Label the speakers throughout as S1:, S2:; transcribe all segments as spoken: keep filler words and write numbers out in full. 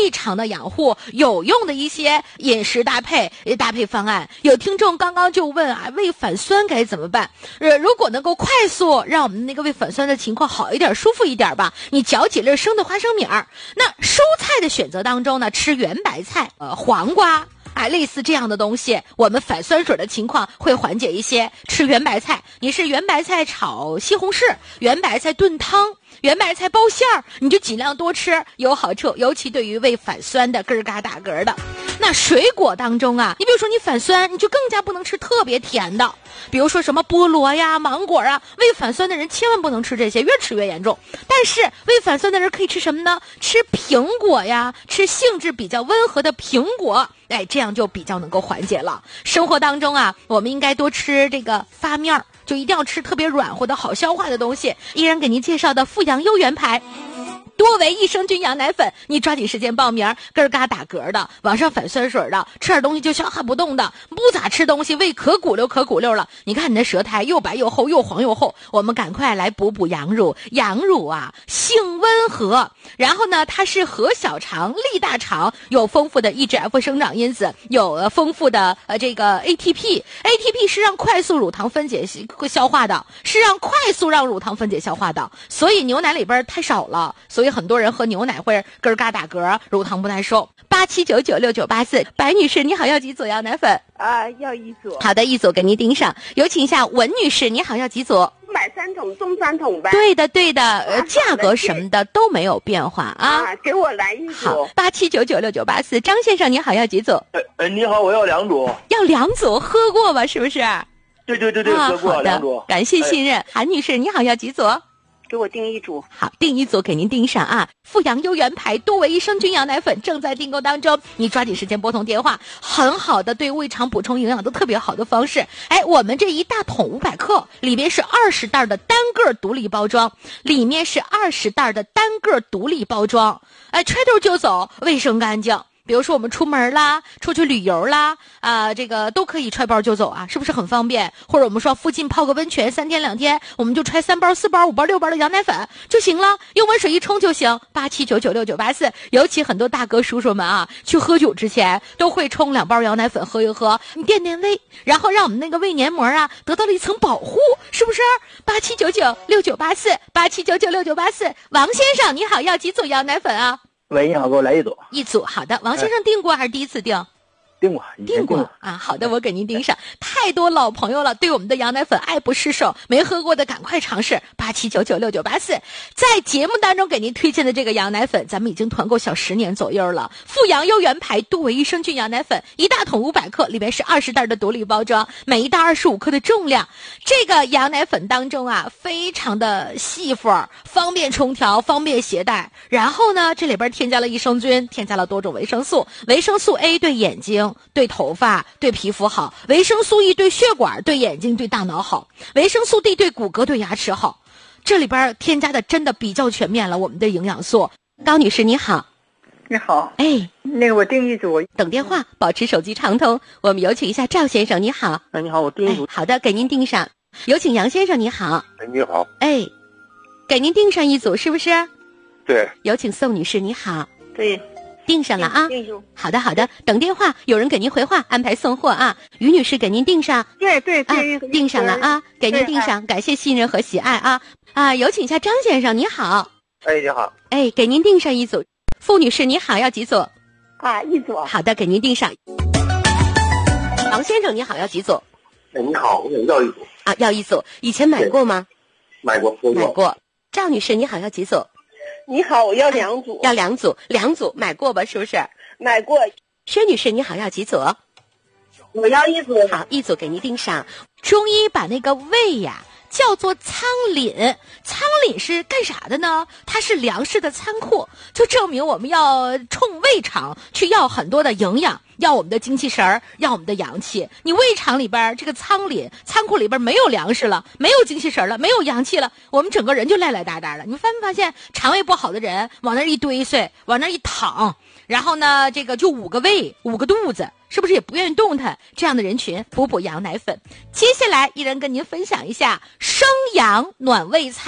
S1: 胃肠的养护有用的一些饮食搭配搭配方案。有听众刚刚就问啊，胃反酸该怎么办？呃，如果能够快速让我们那个胃反酸的情况好一点、舒服一点吧，你嚼几粒生的花生米儿。那蔬菜的选择当中呢，吃圆白菜、呃黄瓜。哎，类似这样的东西，我们反酸水的情况会缓解一些。吃圆白菜，你是圆白菜炒西红柿，圆白菜炖汤，圆白菜包馅儿，你就尽量多吃，有好处。尤其对于胃反酸的咯嘎打嗝的。那水果当中啊，你比如说你反酸，你就更加不能吃特别甜的，比如说什么菠萝呀、芒果啊。胃反酸的人千万不能吃这些，越吃越严重。但是胃反酸的人可以吃什么呢？吃苹果呀，吃性质比较温和的苹果。哎，这样就比较能够缓解了。生活当中啊，我们应该多吃这个发面，就一定要吃特别软和的好消化的东西。依然给您介绍的富阳优原牌多维益生菌羊奶粉，你抓紧时间报名。咯嘎打嗝的，往上反酸水的，吃点东西就消化不动的，不咋吃东西，胃可鼓溜可鼓溜了。你看你的舌苔又白又厚，又黄又厚，我们赶快来补补羊乳。羊乳啊，性温和，然后呢，它是和小肠、利大肠，有丰富的 E G F 生长因子，有呃丰富的呃这个 A T P。A T P 是让快速乳糖分解消化的，是让快速让乳糖分解消化的。所以牛奶里边太少了，所以。所以很多人喝牛奶会咯嘎打嗝，乳糖不耐受。八七九九六九八四，白女士你好，要几组羊奶粉？
S2: 啊，要一组。
S1: 好的，一组给您盯上。有请一下文女士，你好，要几组？
S2: 买三桶送三桶呗。
S1: 对的，对的，呃，价格什么的都没有变化啊。
S2: 啊，给我来一组。
S1: 好，八七九九六九八四，张先生你好，要几组？
S3: 哎哎，你好，我要两组。
S1: 要两组，喝过吧？是不是？
S3: 对对对对，
S1: 啊、
S3: 喝过两组。
S1: 感谢信任，哎、韩女士你好，要几组？
S2: 给我订一组。
S1: 好，订一组给您订上啊！富阳优原牌多维益生菌羊奶粉正在订购当中，你抓紧时间拨通电话，很好的对胃肠补充营养都特别好的方式。哎，我们这一大桶五百克，里面是二十袋的单个独立包装，里面是二十袋的单个独立包装，哎，揣兜就走，卫生干净。比如说我们出门啦，出去旅游啦，啊、呃，这个都可以揣包就走啊，是不是很方便？或者我们说附近泡个温泉，三天两天，我们就揣三包、四包、五包、六包的羊奶粉就行了，用温水一冲就行。八七九九六九八四，尤其很多大哥叔叔们啊，去喝酒之前都会冲两包羊奶粉喝一喝，你垫垫胃，然后让我们那个胃黏膜啊得到了一层保护，是不是？八七九九六九八四，八七九九六九八四，王先生你好，要几组羊奶粉啊？
S3: 喂，你好，给我来一组。
S1: 一组，好的。王先生订过还是第一次订？
S3: 订过，
S1: 订过啊。好的，我给您订上。太多老朋友了，对我们的羊奶粉爱不释手，没喝过的赶快尝试。八七九九六九八四，在节目当中给您推荐的这个羊奶粉，咱们已经团购小十年左右了。富阳优原牌多维益生菌羊奶粉，一大桶五百克，里边是二十袋的独立包装，每一袋二十五克的重量。这个羊奶粉当中啊，非常的细缝，方便冲调，方便携带。然后呢，这里边添加了益生菌，添加了多种维生素。维生素 A 对眼睛、对头发、对皮肤好；维生素 E 对血管、对眼睛、对大脑好；维生素 D 对骨骼、对牙齿好。这里边添加的真的比较全面了，我们的营养素。高女士你好。
S4: 你好，
S1: 哎，
S4: 那个我订一组，
S1: 等电话，保持手机畅通。我们有请一下赵先生，你好。
S3: 哎，你好，我订一组、
S1: 哎。好的，给您订上。有请杨先生，你好。
S3: 哎，你好。
S1: 哎，给您订上一组，是不是？
S3: 对。
S1: 有请宋女士，你好。
S4: 对，
S1: 订上了啊。
S4: 订一组。
S1: 好的，好的，等电话，有人给您回话，安排送货啊。于女士，给您订上。
S4: 对对对、
S1: 啊，订上了啊，给您订上，感谢信任和喜爱啊啊！有请一下张先生，你好。
S3: 哎，你好。
S1: 哎，给您订上一组。傅女士，你好，要几组？
S4: 啊，一组。
S1: 好的，给您订上。王先生，你好，要几组？
S3: 哎，你好，我想要一组。
S1: 啊，要一组。以前买过吗？
S3: 买过，买过。
S1: 买过。赵女士，你好，要几组？
S4: 你好，我要两组。
S1: 要两组，两组买过吧？是不是？
S4: 买过。
S1: 薛女士，你好，要几组？
S4: 我要一组。
S1: 好，一组给您订上。中医把那个胃呀叫做仓廪，仓廪是干啥的呢？它是粮食的仓库，就证明我们要冲胃肠去要很多的营养，要我们的精气神儿，要我们的阳气。你胃肠里边这个仓廪仓库里边没有粮食了，没有精气神了，没有阳气了，我们整个人就赖赖哒哒的。你发没发现肠胃不好的人往那一堆碎，往那一躺，然后呢这个就五个胃五个肚子，是不是也不愿意动弹？这样的人群补补羊奶粉。接下来一人跟您分享一下生阳暖胃菜。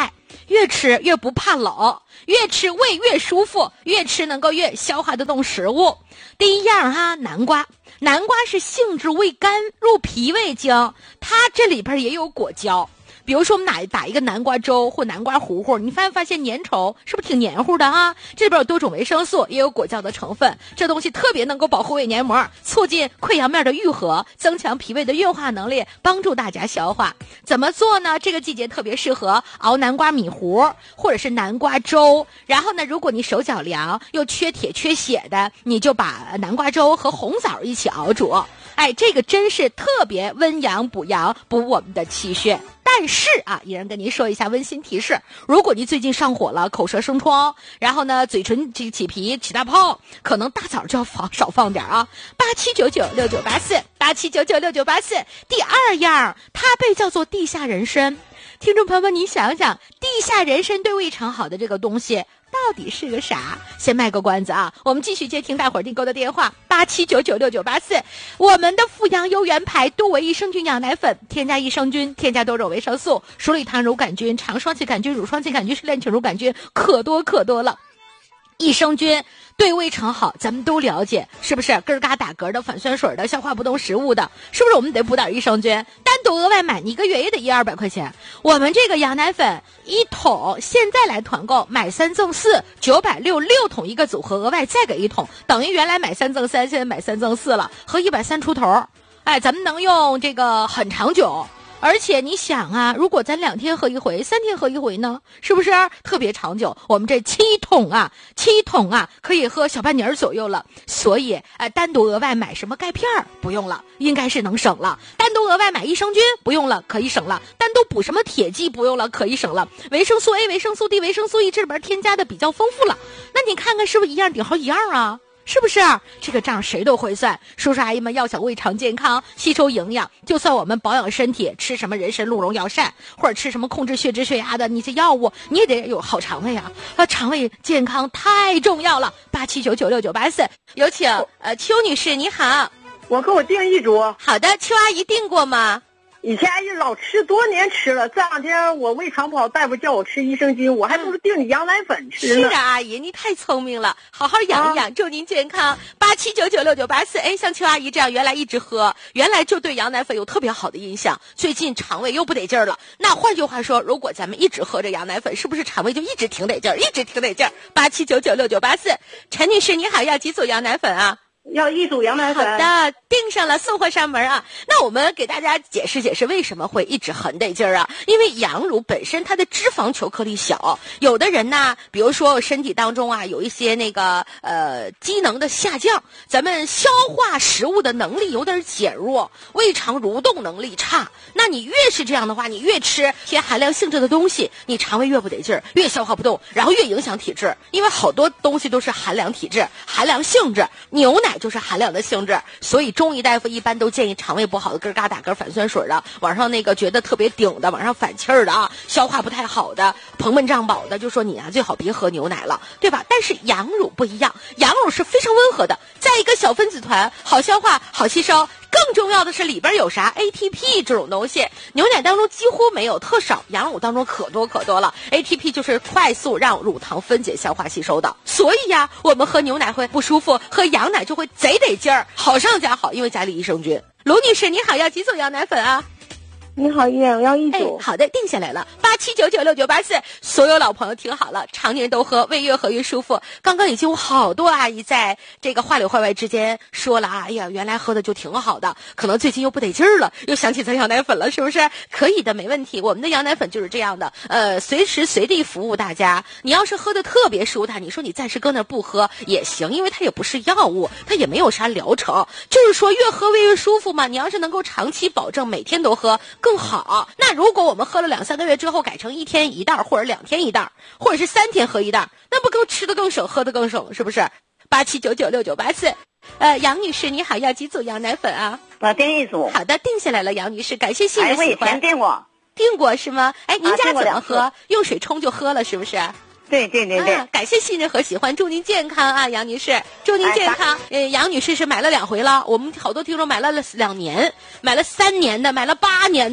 S1: 越吃越不怕冷，越吃胃越舒服，越吃能够越消化得动食物。第一样哈，南瓜。南瓜是性质味甘，入脾胃经，它这里边也有果胶。比如说我们打打一个南瓜粥或南瓜糊糊，你发没发现粘稠是不是挺黏糊的啊？这里边有多种维生素，也有果胶的成分，这东西特别能够保护胃黏膜，促进溃疡面的愈合，增强脾胃的运化能力，帮助大家消化。怎么做呢？这个季节特别适合熬南瓜米糊或者是南瓜粥。然后呢，如果你手脚凉又缺铁缺血的，你就把南瓜粥和红枣一起熬煮。哎，这个真是特别温阳补阳，补我们的气血。但是啊，依然跟您说一下温馨提示，如果您最近上火了，口舌生疮，然后呢嘴唇起起皮起大泡，可能大枣就要放少放点啊。八七九九六九八四八七九九六九八四。第二样，它被叫做地下人参。听众朋友们，你想想，地下人参对胃肠好的这个东西到底是个啥？先卖个关子啊，我们继续接听大伙儿订购的电话八七九九六九八四。我们的富阳优元牌多维益生菌养奶粉，添加益生菌，添加多种维生素，鼠李糖乳杆菌、肠双歧杆菌、乳双歧杆菌、是链球乳杆菌，可多可多了。益生菌对胃肠好，咱们都了解，是不是？根嘎打嗝的、反酸水的、消化不动食物的，是不是我们得补点益生菌？单独额外买，你一个月也得一二百块钱。我们这个羊奶粉一桶，现在来团购，买三赠四，九百六六桶一个组合，额外再给一桶，等于原来买三赠三，现在买三赠四了，合一百三出头。哎，咱们能用这个很长久。而且你想啊，如果咱两天喝一回，三天喝一回呢，是不是特别长久？我们这七桶啊，七桶啊，可以喝小半年左右了。所以，呃，单独额外买什么钙片不用了，应该是能省了。单独额外买益生菌不用了，可以省了。单独补什么铁剂不用了，可以省了。维生素 A、维生素 D、维生素 E 这里边添加的比较丰富了。那你看看是不是一样顶好一样啊？是不是这个账谁都会算？叔叔阿姨们要想胃肠健康，吸收营养，就算我们保养身体，吃什么人参鹿茸药膳，或者吃什么控制血脂血压的你这药物，你也得有好肠胃啊！啊，肠胃健康太重要了。八七九九六九八四，有请呃邱女士，你好。
S4: 我给我订一组。
S1: 好的，邱阿姨订过吗？
S4: 以前老吃，多年吃了。这两天我胃肠不好，大夫叫我吃益生菌，我还不如订你羊奶粉吃呢。
S1: 是啊，阿姨，你太聪明了，好好养养，啊、祝您健康。八七九九六九八四。哎，像邱阿姨这样，原来一直喝，原来就对羊奶粉有特别好的印象，最近肠胃又不得劲儿了。那换句话说，如果咱们一直喝着羊奶粉，是不是肠胃就一直挺得劲儿，一直挺得劲儿？八七九九六九八四。陈女士，你好，要几组羊奶粉啊？
S4: 要一组羊奶粉。
S1: 好的，订上了，送货上门啊。那我们给大家解释解释为什么会一直很得劲儿啊？因为羊乳本身它的脂肪球颗粒小，有的人呢，比如说身体当中啊有一些那个呃机能的下降，咱们消化食物的能力有点减弱，胃肠蠕动能力差。那你越是这样的话，你越吃偏含量性质的东西，你肠胃越不得劲儿，越消化不动，然后越影响体质。因为好多东西都是寒凉体质、寒凉性质，牛奶就是寒凉的性质，所以中医大夫一般都建议肠胃不好的、根嘎打嗝、反酸水的，晚上那个觉得特别顶的，晚上反气儿的啊，消化不太好的、膨闷胀饱的，就说你啊最好别喝牛奶了，对吧？但是羊乳不一样，羊乳是非常温和的，在一个小分子团，好消化、好吸收。更重要的是里边有啥 A T P 这种东西，牛奶当中几乎没有，特少，羊乳当中可多可多了。 A T P 就是快速让乳糖分解消化吸收的，所以呀我们喝牛奶会不舒服，喝羊奶就会贼得劲儿，好上加好，因为加了益生菌。卢女士你好，要几组羊奶粉啊？
S4: 你好，依然我要一组。
S1: 哎，好的，定下来了。八七九九六九八四，所有老朋友听好了，常年都喝，胃越喝越舒服。刚刚已经有好多阿姨在这个话里话外之间说了啊，哎呀，原来喝的就挺好的，可能最近又不得劲儿了，又想起咱羊奶粉了，是不是？可以的，没问题。我们的羊奶粉就是这样的，呃，随时随地服务大家。你要是喝的特别舒坦，你说你暂时搁那不喝也行，因为它也不是药物，它也没有啥疗程，就是说越喝胃越舒服嘛。你要是能够长期保证每天都喝更好。那如果我们喝了两三个月之后改成一天一袋，或者两天一袋，或者是三天喝一袋，那不更吃的更省，喝的更省，是不是？八七九九六九八四。呃，杨女士你好，要几组羊奶粉啊？
S4: 我订一组。
S1: 好的，定下来了，杨女士，感谢信任喜欢。
S4: 哎，我以前订过。
S1: 订过是吗？哎，您家怎么喝？
S4: 啊、
S1: 用水冲就喝了，是不是？
S4: 对对对对、
S1: 啊，感谢信任和喜欢，祝您健康啊，杨女士，祝您健康。哎、呃，杨女士是买了两回了，我们好多听众买了两年，买了三年的，买了八年的。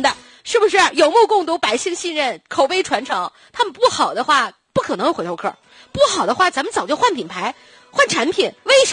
S1: 是不是有目共睹，百姓信任，口碑传承？他们不好的话，不可能有回头客。不好的话，咱们早就换品牌、换产品。为啥？